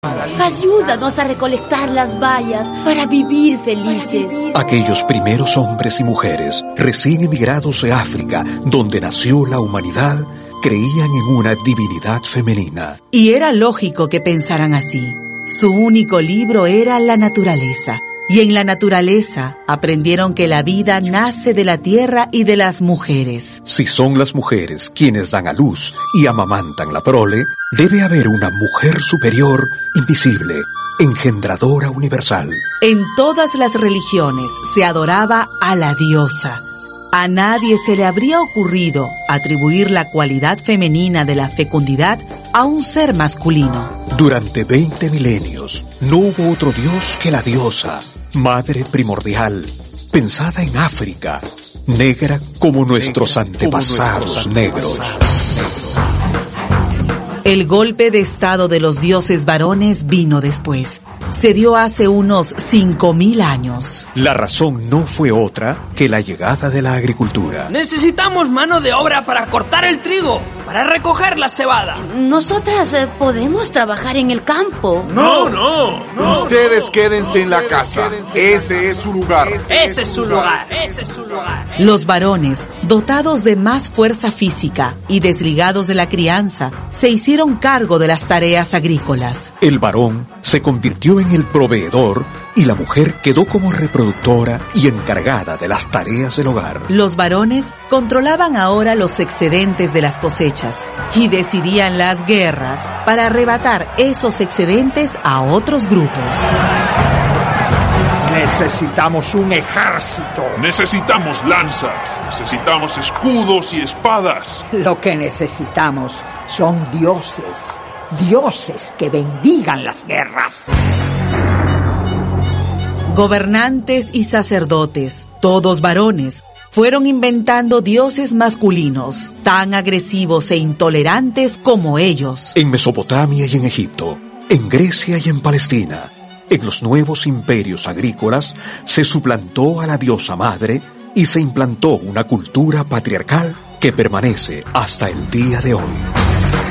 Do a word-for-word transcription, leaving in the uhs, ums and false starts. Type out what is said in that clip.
Ayúdanos a recolectar las bayas para vivir felices. Aquellos primeros hombres y mujeres recién emigrados de África, donde nació la humanidad, creían en una divinidad femenina. Y era lógico que pensaran así. Su único libro era la naturaleza. Y en la naturaleza aprendieron que la vida nace de la tierra y de las mujeres. Si son las mujeres quienes dan a luz y amamantan la prole, debe haber una mujer superior, invisible, engendradora universal. En todas las religiones se adoraba a la diosa. A nadie se le habría ocurrido atribuir la cualidad femenina de la fecundidad a un ser masculino. Durante veinte milenios no hubo otro dios que la diosa, madre primordial, pensada en África, negra como nuestros antepasados negros. El golpe de estado de los dioses varones vino después. Se dio hace unos cinco mil años. La razón no fue otra que la llegada de la agricultura. Necesitamos mano de obra para cortar el trigo, para recoger la cebada. Nosotras eh, podemos trabajar en el campo. No, no, no. Ustedes no, quédense en la no, casa. Ese es su lugar. Ese, Ese es su lugar. lugar. Ese es su lugar. Los varones, dotados de más fuerza física y desligados de la crianza, se hicieron cargo de las tareas agrícolas. El varón se convirtió en el proveedor y la mujer quedó como reproductora y encargada de las tareas del hogar. Los varones controlaban ahora los excedentes de las cosechas y decidían las guerras para arrebatar esos excedentes a otros grupos. Necesitamos un ejército. Necesitamos lanzas. Necesitamos escudos y espadas. Lo que necesitamos son dioses. Dioses que bendigan las guerras. Gobernantes y sacerdotes, todos varones, fueron inventando dioses masculinos, tan agresivos e intolerantes como ellos. En Mesopotamia y en Egipto, en Grecia y en Palestina, en los nuevos imperios agrícolas, se suplantó a la diosa madre y se implantó una cultura patriarcal que permanece hasta el día de hoy.